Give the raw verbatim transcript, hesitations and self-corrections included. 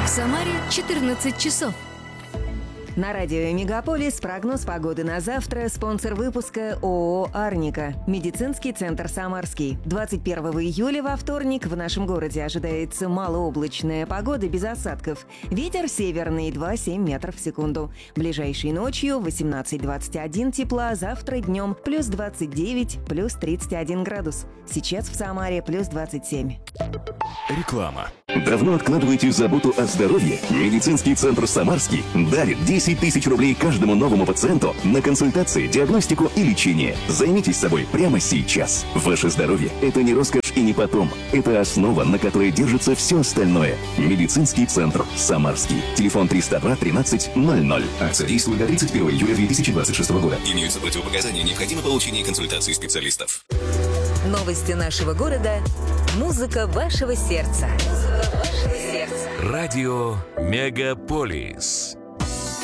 Самаре четырнадцать часов. На радио «Мегаполис» прогноз погоды на завтра. Спонсор выпуска ООО «Арника». Медицинский центр «Самарский». двадцать первого июля во вторник в нашем городе ожидается малооблачная погода без осадков. Ветер северный два целых семь метров в секунду. Ближайшей ночью восемнадцать двадцать один тепла, завтра днем плюс двадцать девять, плюс тридцать один градус. Сейчас в Самаре плюс двадцать семь. Реклама. Давно откладываете заботу о здоровье? Медицинский центр «Самарский» дарит десять тысяч рублей каждому новому пациенту на консультации, диагностику и лечение. Займитесь собой прямо сейчас. Ваше здоровье – это не роскошь и не потом. Это основа, на которой держится все остальное. Медицинский центр «Самарский». Телефон триста два тринадцать ноль ноль. Акция действует до тридцать первого июля две тысячи двадцать шестого года. Имеются противопоказания, необходимо получение консультации специалистов. Новости нашего города. Музыка вашего сердца. Радио «Мегаполис».